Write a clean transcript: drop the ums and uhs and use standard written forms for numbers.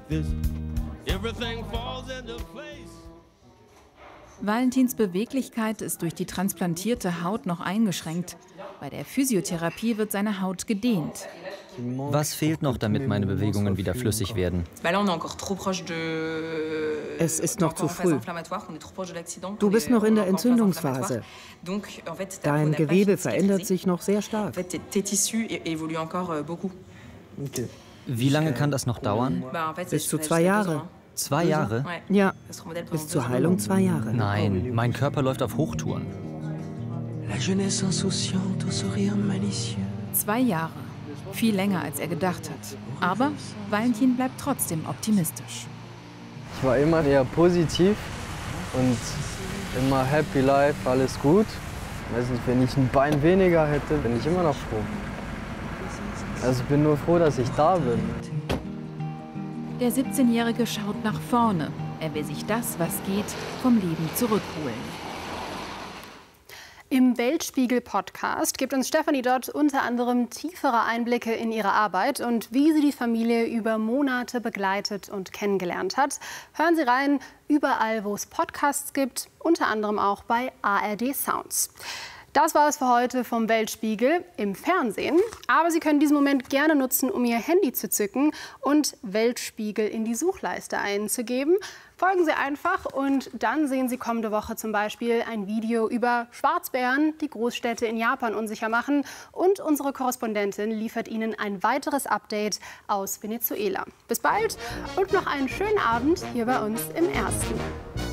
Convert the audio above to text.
this, everything falls into place. Valentins Beweglichkeit ist durch die transplantierte Haut noch eingeschränkt. Bei der Physiotherapie wird seine Haut gedehnt. Was fehlt noch, damit meine Bewegungen wieder flüssig werden? Es ist noch zu früh. Du bist noch in der Entzündungsphase. Dein Gewebe verändert sich noch sehr stark. Wie lange kann das noch dauern? Bis zu 2 Jahre. 2 Jahre? Ja, bis zur Heilung 2 Jahre. Nein, mein Körper läuft auf Hochtouren. 2 Jahre. Viel länger, als er gedacht hat. Aber Valentin bleibt trotzdem optimistisch. Ich war immer eher positiv und immer happy life, alles gut. Weiß nicht, wenn ich ein Bein weniger hätte, bin ich immer noch froh. Also ich bin nur froh, dass ich da bin. Der 17-Jährige schaut nach vorne. Er will sich das, was geht, vom Leben zurückholen. Im Weltspiegel-Podcast gibt uns Stefanie Dott unter anderem tiefere Einblicke in ihre Arbeit und wie sie die Familie über Monate begleitet und kennengelernt hat. Hören Sie rein, überall, wo es Podcasts gibt, unter anderem auch bei ARD Sounds. Das war es für heute vom Weltspiegel im Fernsehen. Aber Sie können diesen Moment gerne nutzen, um Ihr Handy zu zücken und Weltspiegel in die Suchleiste einzugeben. Folgen Sie einfach und dann sehen Sie kommende Woche zum Beispiel ein Video über Schwarzbären, die Großstädte in Japan unsicher machen. Und unsere Korrespondentin liefert Ihnen ein weiteres Update aus Venezuela. Bis bald und noch einen schönen Abend hier bei uns im Ersten.